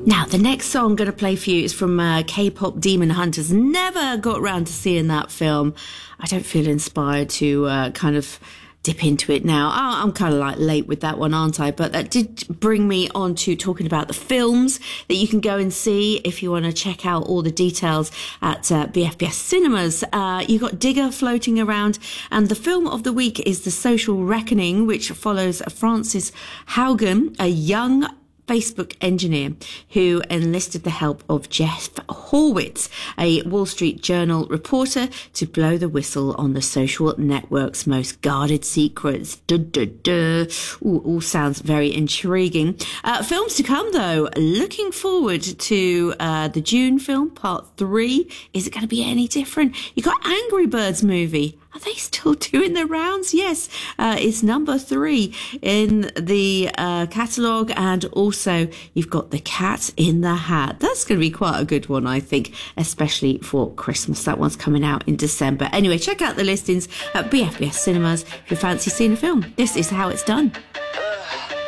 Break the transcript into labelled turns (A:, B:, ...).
A: Now, the next song I'm going to play for you is from K-pop Demon Hunters. Never got around to seeing that film. I don't feel inspired to kind of dip into it now. I'm kind of like late with that one, aren't I? But that did bring me on to talking about the films that you can go and see if you want to check out all the details at BFBS Cinemas. You got Digger floating around, and the film of the week is The Social Reckoning, which follows Francis Haugen, a young Facebook engineer who enlisted the help of Jeff Horwitz, a Wall Street Journal reporter, to blow the whistle on the social network's most guarded secrets. Ooh, all sounds very intriguing. Films to come, though. Looking forward to the June film, Part 3. Is it going to be any different? You got Angry Birds movie. Are they still doing the rounds? Yes, it's number 3 in the catalogue, and also you've got The Cat in the Hat. That's going to be quite a good one, I think, especially for Christmas. That one's coming out in December. Anyway, check out the listings at BFBS Cinemas if you fancy seeing a film. This is how it's done.